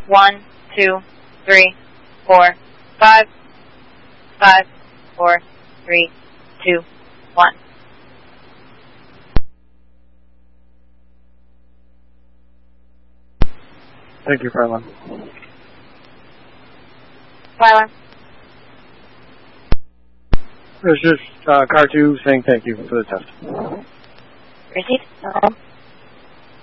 1, 2, 3, 4, 5, 5, 4, 3, 2, 1. Thank you, Farlan. Farlan. There's just Car 2 saying thank you for the test. Received.